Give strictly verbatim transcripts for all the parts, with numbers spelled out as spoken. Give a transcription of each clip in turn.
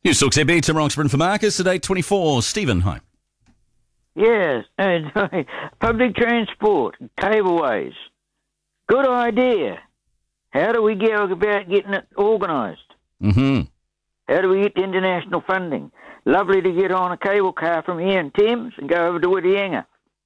News Talk Z B, Tim Roxburgh for Marcus at eight twenty-four. Stephen, hi. Yes, and public transport, cableways. Good idea. How do we go about getting it organised? Mm-hmm. How do we get the international funding? Lovely to get on a cable car from here in Thames and go over to Whitianga.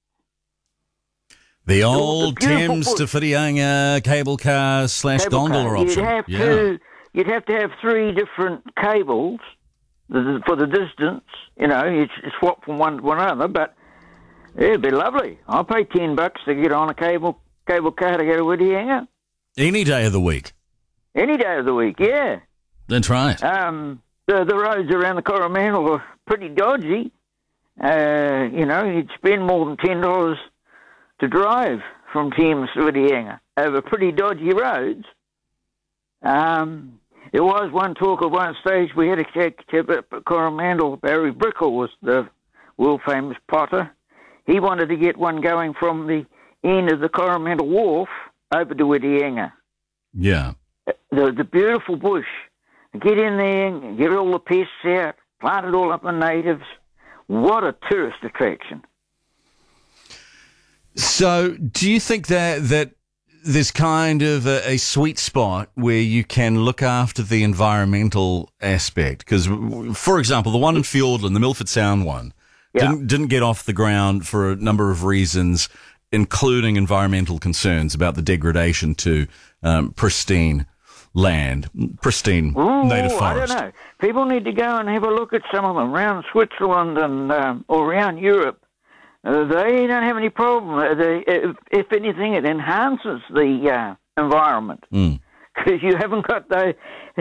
The old the Thames bush. to Whitianga cable car slash Cable gondola car. option. You'd have yeah. to, you'd have to have three different cables for the distance. You know, you swap from one to one another, but it'd be lovely. I'll pay ten bucks to get on a cable cable car to go to Whitianga. Any day of the week. Any day of the week, yeah. That's right. Um, the, the roads around the Coromandel are pretty dodgy. Uh, you know, you'd spend more than ten dollars to drive from Thames to Whitianga over pretty dodgy roads. Um, there was one talk at one stage we had a check at Coromandel. Barry Brickle was the world famous potter. He wanted to get one going from the end of the Coromandel Wharf over to Whitianga. Yeah. The the beautiful bush. Get in there and get all the pests out, plant it all up with natives. What a tourist attraction. So do you think that that there's kind of a, a sweet spot where you can look after the environmental aspect? Because, for example, the one in Fiordland, the Milford Sound one, Yeah. didn't, didn't get off the ground for a number of reasons, including environmental concerns about the degradation to um, pristine land, pristine Ooh, native I forest. don't know. People need to go and have a look at some of them around Switzerland and um, or around Europe. Uh, they don't have any problem. Uh, they, if, if anything, it enhances the uh, environment Mm. because you haven't got those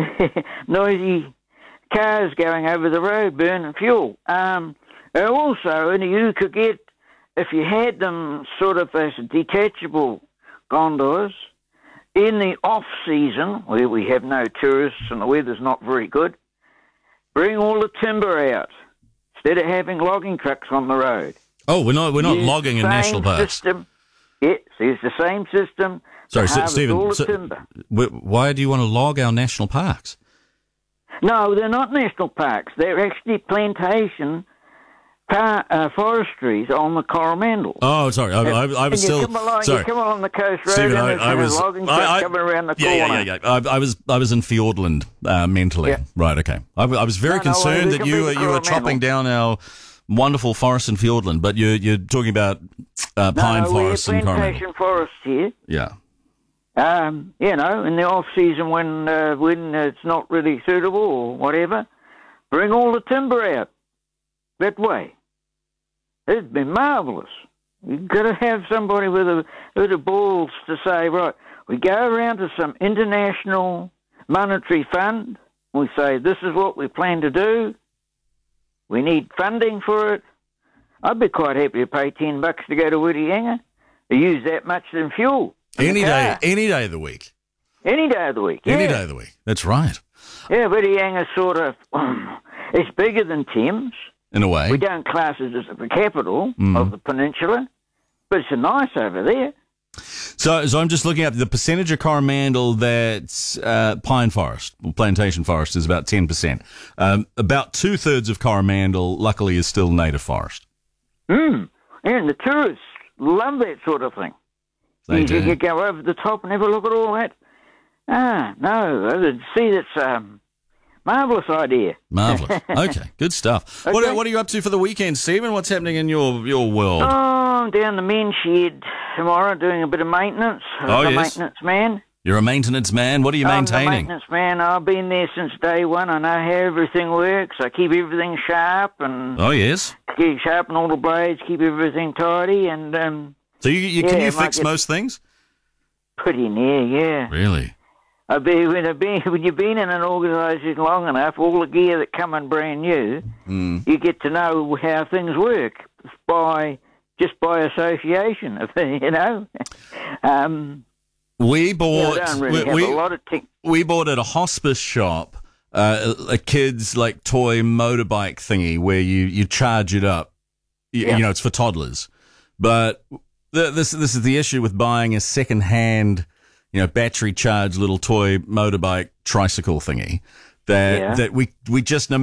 noisy cars going over the road burning fuel. Um, and also, and you could get, if you had them sort of as detachable gondolas, in the off-season, where we have no tourists and the weather's not very good, bring all the timber out instead of having logging trucks on the road. Oh, we're not we're not Use logging in the national same parks. System. Yes, it's the same system. Sorry, to S- harvest Stephen. all the so- timber. wh- why do you want to log our national parks? No, they're not national parks. They're actually plantation par- uh, forestries on the Coromandel. Oh, sorry, I, I, I was and you still come along, sorry. You come along the coast road Stephen, and I, there's I a was logging truck I, I, coming around the yeah, corner. yeah, yeah, yeah. I, I was I was in Fiordland uh, mentally. Yeah. Right, okay. I, I was very No, no, well, concerned we that can you be were the you were Coromandel. chopping down our wonderful forest in Fiordland, but you you're talking about uh, pine no, forests we in have Coromandel. plantation forests here. Yeah. Um, you know, in the off season when uh, when it's not really suitable or whatever, bring all the timber out that way. It'd be marvellous. You've got to have somebody with a with the balls to say, right, we go around to some international monetary fund. We say, this is what we plan to do. We need funding for it. I'd be quite happy to pay ten bucks to go to Whitianga to use that much in fuel. in Any the day, car. any day of the week. Any day of the week. Any yeah. day of the week. That's right. Yeah, Whitianga's sort of, it's bigger than Thames. In a way. We don't class it as the capital Mm. of the peninsula, but it's nice over there. So, so I'm just looking up the percentage of Coromandel that's uh, pine forest, or plantation forest, is about ten percent. Um, about two thirds of Coromandel, luckily, is still native forest. Mm. And the tourists love that sort of thing. They you, do. you go over the top and have a look at all that. Ah, no, see, that's um, marvellous idea. Marvellous. Okay, good stuff. What, Okay. are, what are you up to for the weekend, Stephen? What's happening in your, your world? Oh, I'm down the men's shed tomorrow doing a bit of maintenance. Oh, I'm a yes. maintenance man. You're a maintenance man. What are you I'm the maintaining? maintenance man. I've been there since day one. I know how everything works. I keep everything sharp and Oh, yes. keep sharpen all the blades, keep everything tidy, and um, So you, you can Yeah, you might fix get- most things? pretty near, yeah. Really? I be when I've been when you've been in an organisation long enough, all the gear that come in brand new, Mm. you get to know how things work by just by association. You know, um, We yeah, bought. I don't really we, have we, a lot of tech. we bought at a hospice shop uh, a kid's like toy motorbike thingy where you, you charge it up. You, Yeah. you know, it's for toddlers. But the, this this is the issue with buying a second hand, you know, battery charged little toy motorbike tricycle thingy that Yeah. that we we just no